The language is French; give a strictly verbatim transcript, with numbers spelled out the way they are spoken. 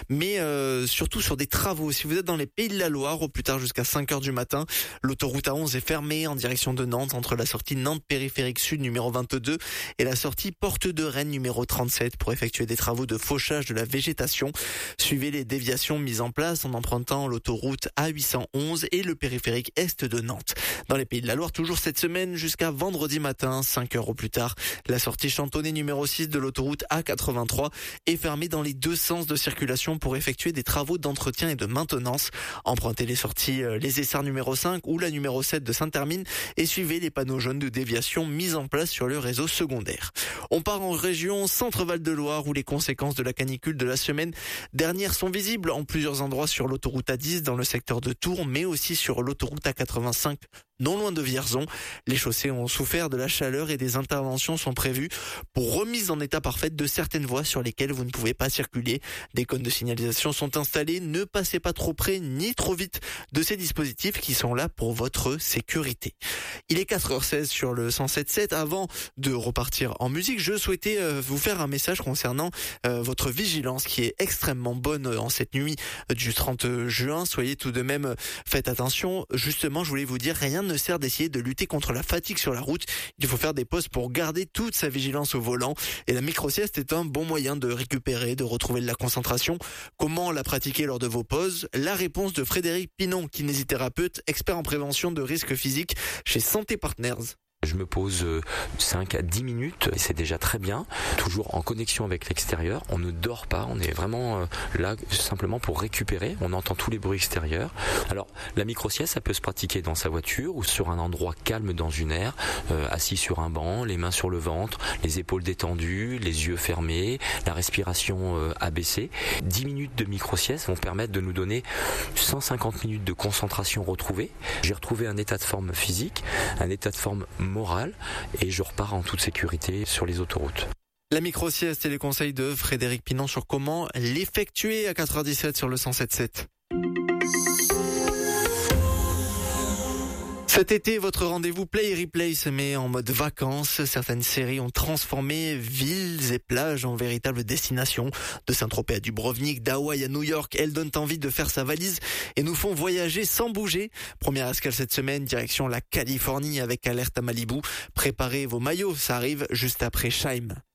mais euh, surtout sur des travaux. Si vous êtes dans les Pays de la Loire, au plus tard jusqu'à cinq heures du matin, l'autoroute A onze est fermée en direction de Nantes entre la sortie Nantes périphérique sud numéro vingt-deux et la sortie Porte de Rennes numéro trente-sept pour effectuer des travaux de fauchage de la végétation. Suivez les déviations mises en place en empruntant l'autoroute A huit cent onze et le périphérique est de Nantes. Dans les Pays de la Loire, toujours cette semaine jusqu'à vendredi matin, cinq heures au plus tard, la sortie Chantonnay numéro six de l'autoroute A quatre-vingt-trois est fermée dans les deux sens de circulation pour effectuer des travaux d'entretien et de maintenance. Empruntez les sorties Les Essarts numéro cinq ou la numéro sept de Saint-Hermine et suivez les panneaux jaunes de déviation mis en place sur le réseau secondaire. On part en région Centre-Val de Loire où les conséquences de la canicule de la semaine dernière sont visibles en plusieurs endroits sur l'autoroute A dix dans le secteur de Tours, mais aussi sur l'autoroute A quatre-vingt-cinq non loin de Vierzon. Les chaussées ont souffert de la chaleur et des interventions sont prévues pour remise en état parfaite de certaines voies sur lesquelles vous ne pouvez pas circuler. Des cônes de signalisation sont installés. Ne passez pas trop près ni trop vite de ces dispositifs qui sont là pour votre sécurité. Il est quatre heures seize sur le cent sept virgule sept. Avant de repartir en musique, je souhaitais vous faire un message concernant votre vigilance qui est extrêmement bonne en cette nuit du trente juin. Soyez tout de même, faites attention. Justement, je voulais vous dire, rien ne sert d'essayer de lutter contre la fatigue sur la route. Il faut faire des pauses pour garder toute sa vigilance au volant. Et la micro-sieste est un bon moyen de récupérer, de retrouver de la concentration. Comment la pratiquer lors de vos pauses? La réponse de Frédéric Pinon, kinésithérapeute, expert en prévention de risques physiques chez Santé Partners. Je me pose cinq à dix minutes et c'est déjà très bien. Toujours en connexion avec l'extérieur. On ne dort pas. On est vraiment là simplement pour récupérer. On entend tous les bruits extérieurs. Alors, la micro-sieste, ça peut se pratiquer dans sa voiture ou sur un endroit calme dans une aire, euh, assis sur un banc, les mains sur le ventre, les épaules détendues, les yeux fermés, la respiration euh, abaissée. dix minutes de micro-sieste vont permettre de nous donner cent cinquante minutes de concentration retrouvée. J'ai retrouvé un état de forme physique, un état de forme morale et je repars en toute sécurité sur les autoroutes. La micro-sieste et les conseils de Frédéric Pinon sur comment l'effectuer à quatre heures dix-sept sur le cent sept virgule sept. Cet été, votre rendez-vous Play et Replay se met en mode vacances. Certaines séries ont transformé villes et plages en véritables destinations. De Saint-Tropez à Dubrovnik, d'Hawaï à New York, elles donnent envie de faire sa valise et nous font voyager sans bouger. Première escale cette semaine, direction la Californie avec alerte à Malibu. Préparez vos maillots, ça arrive juste après Scheim.